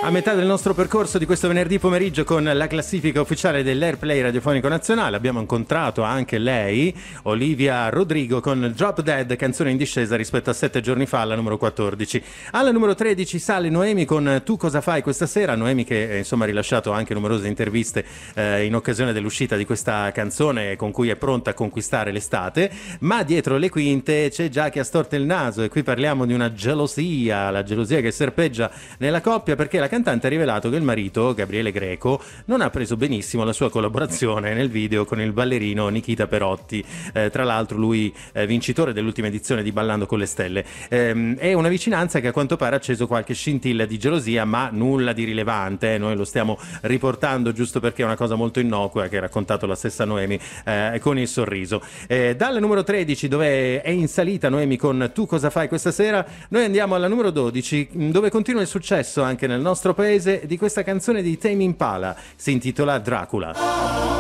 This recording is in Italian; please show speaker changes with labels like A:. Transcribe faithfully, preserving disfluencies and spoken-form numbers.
A: A metà del nostro percorso di questo venerdì pomeriggio con la classifica ufficiale dell'Airplay Radiofonico Nazionale abbiamo incontrato anche lei, Olivia Rodrigo, con Drop Dead, canzone in discesa rispetto a sette giorni fa alla numero quattordici. Alla numero tredici sale Noemi con Tu cosa fai questa sera? Noemi che eh, insomma ha rilasciato anche numerose interviste eh, in occasione dell'uscita di questa canzone con cui è pronta a conquistare l'estate, ma dietro le quinte c'è già chi ha storto il naso e qui parliamo di una gelosia, la gelosia che serpeggia nella coppia perché la cantante ha rivelato che il marito, Gabriele Greco, non ha preso benissimo la sua collaborazione nel video con il ballerino Nikita Perotti, eh, tra l'altro lui eh, vincitore dell'ultima edizione di Ballando con le Stelle. Eh, è una vicinanza che a quanto pare ha acceso qualche scintilla di gelosia, ma nulla di rilevante, eh. Noi lo stiamo riportando giusto perché è una cosa molto innocua che ha raccontato la stessa Noemi eh, con il sorriso. Eh, dalla numero tredici, dove è in salita Noemi con Tu cosa fai questa sera, noi andiamo alla numero dodici, dove continua il successo anche nel nostro paese di questa canzone di Tame Impala, si intitola Dracula.